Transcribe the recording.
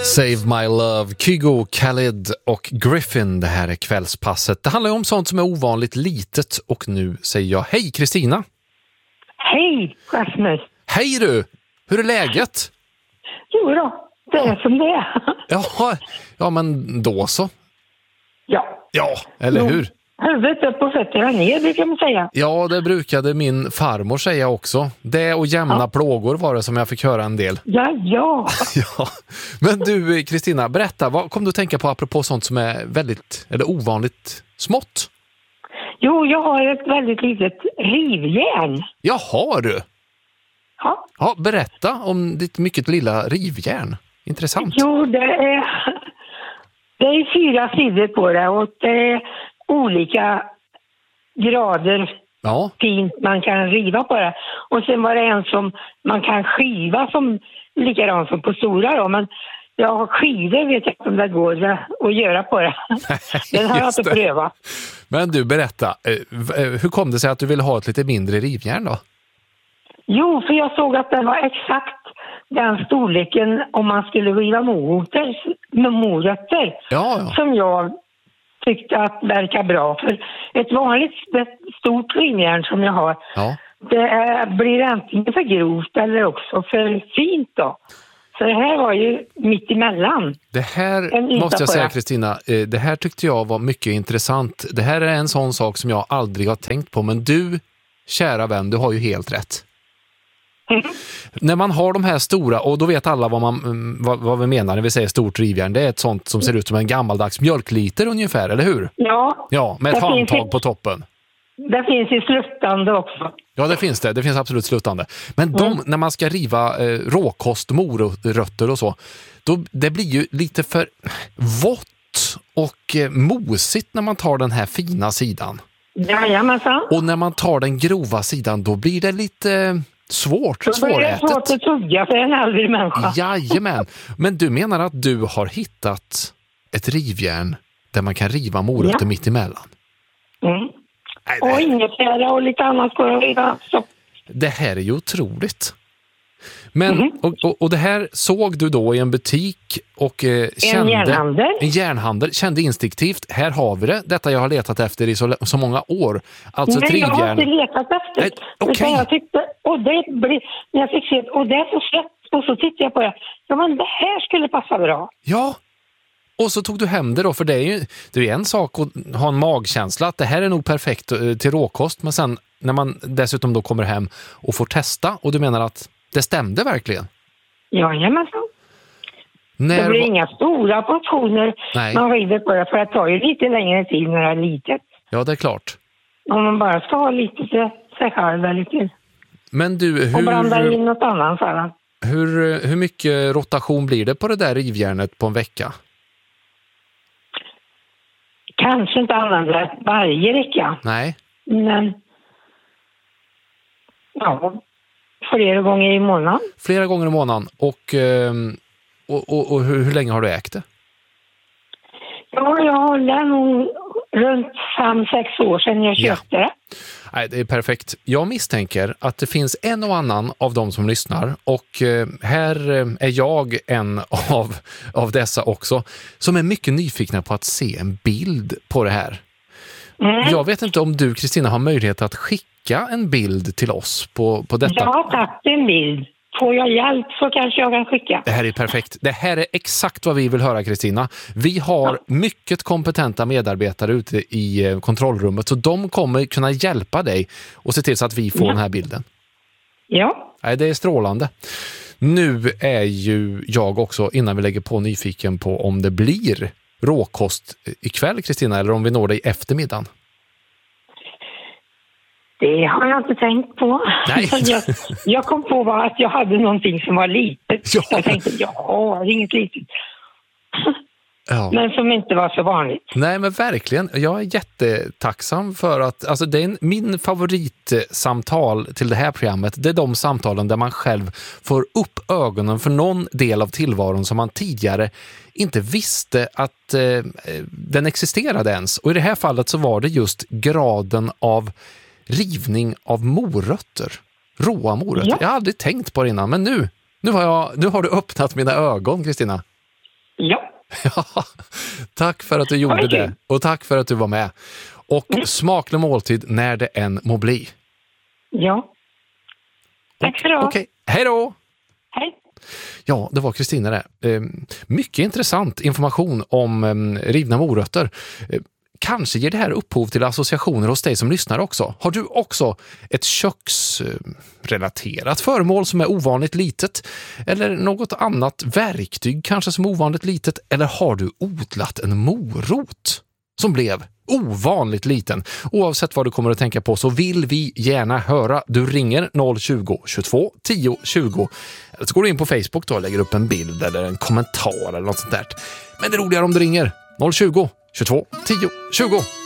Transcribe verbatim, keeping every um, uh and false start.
Save My Love, Kygo, Khalid och Griffin. Det här är kvällspasset. Det handlar ju om sånt som är ovanligt litet. Och nu säger jag hej Kristina. Hej Rasmus. Hej du, hur är läget? Jo då, det är som det är. Ja, ja men då så. Ja. Ja, eller jo. hur? Huvudet upp och fötterna ner, det kan man säga. Ja, det brukade min farmor säga också. Det och jämna ja. plågor var det som jag fick höra en del. Ja, ja. ja. Men du Kristina, berätta, vad kom du att tänka på apropå sånt som är väldigt, eller ovanligt smått? Jo, jag har ett väldigt litet rivjärn. Ja, har du? Ja. Ja, berätta om ditt mycket lilla rivjärn. Intressant. Jo, det är, det är fyra sidor på det och det är olika grader ja. fint man kan riva på det. Och sen var det en som man kan skiva som likadant som på stora då, men jag har skivor vet jag inte om det går att göra på det. Den har jag inte prövat. Men du, berätta, hur kom det sig att du ville ha ett lite mindre rivjärn då? Jo, för jag såg att det var exakt den storleken om man skulle riva morötter, med morötter ja, ja. som jag tyckte att verkar bra. För ett vanligt stort rivjärn som jag har, ja. det är, blir antingen för grovt eller också för fint då. Så det här var ju mitt emellan. Det här måste jag säga Kristina, det här tyckte jag var mycket intressant. Det här är en sån sak som jag aldrig har tänkt på, men du, kära vän, du har ju helt rätt. Mm. När man har de här stora, och då vet alla vad, man, vad, vad vi menar när vi säger stort rivjärn, det är ett sånt som ser ut som en gammaldags mjölkliter ungefär, eller hur? Ja. Ja, med ett handtag på toppen. Det finns i sluttande också. Ja, det finns det. Det finns absolut sluttande. Men de, mm. när man ska riva eh, råkost, morötter och så, då, det blir ju lite för vått och eh, mosigt när man tar den här fina sidan. Jajamensan. Och när man tar den grova sidan, då blir det lite svårt, då svårätet. Då blir det svårt att tugga för en äldre människa. Jajamän. Men du menar att du har hittat ett rivjärn där man kan riva morötter ja. mitt emellan? Mm. Nej, och ingefära och lite annat går att riva. Så. Det här är ju otroligt. Men, mm. och, och, och det här såg du då i en butik och eh, kände... En järnhandel. En järnhandel. Kände instinktivt, här har vi det. Detta jag har letat efter i så, så många år. Alltså Nej, trivjärn. jag har inte letat efter. Nej, okay. jag tyckte, och det blir, när jag fick se, och det är så slätt. Och så tittade jag på det. Ja, men det här skulle passa bra. Ja. Och så tog du hem det då, för det är ju det är en sak att ha en magkänsla att det här är nog perfekt till råkost, men sen när man dessutom då kommer hem och får testa, och du menar att det stämde verkligen? Jajamensan. När... Det blir inga stora portioner. Nej. Man river på det, för det tar ju lite längre tid när det är litet. Ja, det är klart. Om man bara ska ha lite till sig själv eller till. Men du, hur... Och blanda in något annat så hur, hur mycket rotation blir det på det där rivjärnet på en vecka? Kanske inte använda varje vecka. Nej. Men ja, flera gånger i månaden. Flera gånger i månaden. Och, och, och, och hur, hur länge har du ägt det? Ja, jag håller nog runt fem, sex år sedan jag köpte ja. det. Nej, det är perfekt. Jag misstänker att det finns en och annan av dem som lyssnar, och här är jag en av, av dessa också, som är mycket nyfikna på att se en bild på det här. Mm. Jag vet inte om du, Kristina, har möjlighet att skicka en bild till oss på, på detta. Jag har tagit en bild. Får jag hjälp så kanske jag kan skicka. Det här är perfekt. Det här är exakt vad vi vill höra, Kristina. Vi har ja. mycket kompetenta medarbetare ute i kontrollrummet, så de kommer kunna hjälpa dig och se till så att vi får ja. den här bilden. Ja. Nej, det är strålande. Nu är ju jag också, innan vi lägger på, nyfiken på om det blir råkost ikväll, Kristina, eller om vi når dig eftermiddagen. Det har jag inte tänkt på. Nej. jag, jag kom på bara att jag hade någonting som var litet. Ja. Jag tänkte, ja, det är inget litet. Ja. Men som inte var så vanligt. Nej, men verkligen. Jag är jättetacksam för att, alltså det är en, min favoritsamtal till det här programmet, det är de samtalen där man själv får upp ögonen för någon del av tillvaron som man tidigare inte visste att eh, den existerade ens. Och i det här fallet så var det just graden av rivning av morötter. Råa morötter. Ja. Jag har aldrig tänkt på det innan, men nu, nu, har, jag, nu har du öppnat mina ögon, Kristina. Ja. Ja, tack för att du gjorde Okej. det. Och tack för att du var med. Och Mm. smaklig måltid när det än må bli. Ja. Tack för det. Okej, hej då! Hej. Ja, det var Kristina det. Eh, mycket intressant information om eh, rivna morötter. Eh, kanske ger det här upphov till associationer hos dig som lyssnar också. Har du också ett köksrelaterat föremål som är ovanligt litet? Eller något annat verktyg kanske som är ovanligt litet? Eller har du odlat en morot som blev ovanligt liten? Oavsett vad du kommer att tänka på så vill vi gärna höra. Du ringer noll tjugo, tjugotvå, tio, tjugo. Eller så går du in på Facebook då och lägger upp en bild eller en kommentar eller något sånt där. Men det är roligare om du ringer noll tjugo, tjugotvå, tio, tjugo.